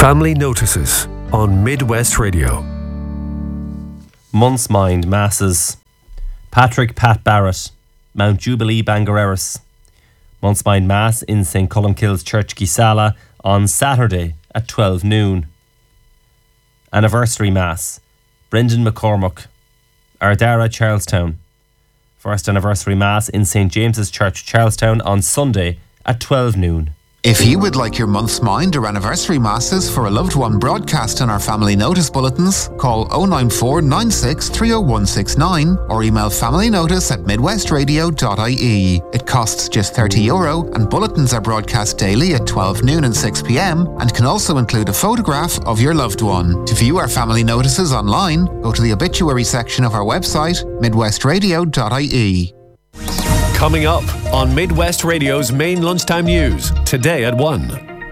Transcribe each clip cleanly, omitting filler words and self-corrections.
Family Notices on Midwest Radio. Month's Mind Masses. Patrick Pat Barrett, Mount Jubilee Bangareras. Month's Mind Mass in St Columkille's Church Gisala on Saturday at 12 noon. Anniversary Mass, Brendan McCormack, Ardara, Charlestown. First Anniversary Mass in St James's Church, Charlestown on Sunday at 12 noon. If you would like your month's mind or anniversary masses for a loved one broadcast in our family notice bulletins, call 094 96 30169 or email familynotice@midwestradio.ie. It costs just €30 and bulletins are broadcast daily at 12 noon and 6 p.m. and can also include a photograph of your loved one. To view our family notices online, go to the obituary section of our website, midwestradio.ie. Coming up on Midwest Radio's main lunchtime news, today at 1.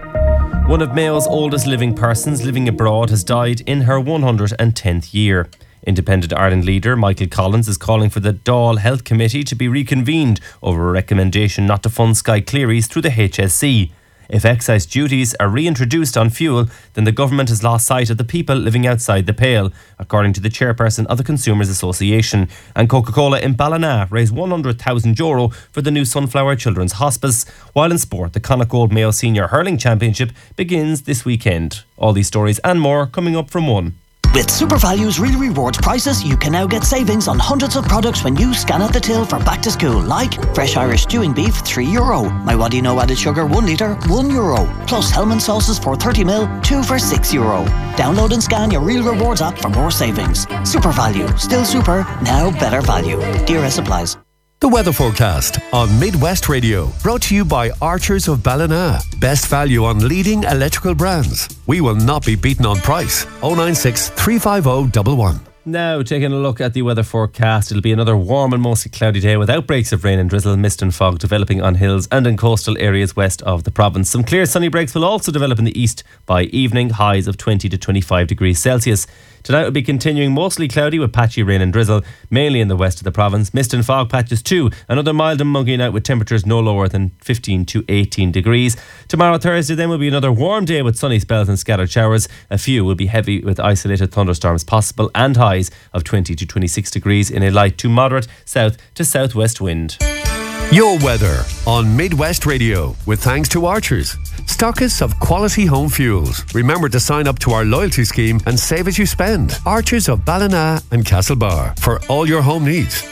One of Mayo's oldest living persons living abroad has died in her 110th year. Independent Ireland leader Michael Collins is calling for the Dáil Health Committee to be reconvened over a recommendation not to fund Sky Clearys through the HSE. If excise duties are reintroduced on fuel, then the government has lost sight of the people living outside the pale, according to the chairperson of the Consumers Association. And Coca-Cola in Ballina raised €100,000 for the new Sunflower Children's Hospice. While in sport, the Connacht Mayo Senior Hurling Championship begins this weekend. All these stories and more coming up from 1. With SuperValue's Real Rewards prices, you can now get savings on hundreds of products when you scan at the till for back to school, like fresh Irish stewing beef, €3. My What Do You Know added sugar, 1 litre, €1. Plus Hellman sauces for 30ml, 2 for €6. Download and scan your Real Rewards app for more savings. SuperValue, still super, now better value. DRS applies. The weather forecast on Midwest Radio, brought to you by Archers of Ballina. Best value on leading electrical brands. We will not be beaten on price. 096 350 111. Now, taking a look at the weather forecast, it'll be another warm and mostly cloudy day with outbreaks of rain and drizzle, mist and fog developing on hills and in coastal areas west of the province. Some clear sunny breaks will also develop in the east by evening, highs of 20 to 25 degrees Celsius. Tonight will be continuing mostly cloudy with patchy rain and drizzle, mainly in the west of the province. Mist and fog patches too. Another mild and muggy night with temperatures no lower than 15 to 18 degrees. Tomorrow, Thursday, then will be another warm day with sunny spells and scattered showers. A few will be heavy with isolated thunderstorms possible and highs of 20 to 26 degrees in a light to moderate south to southwest wind. Your weather on Midwest Radio, with thanks to Archers, stockists of quality home fuels. Remember to sign up to our loyalty scheme and save as you spend. Archers of Ballina and Castlebar for all your home needs.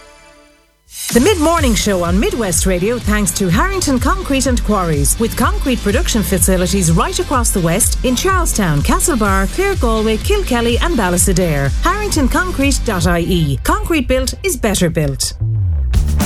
The Mid-Morning Show on Midwest Radio thanks to Harrington Concrete and Quarries, with concrete production facilities right across the west in Charlestown, Castlebar, Clare Galway, Kilkelly and Ballysadare. HarringtonConcrete.ie. Concrete built is better built.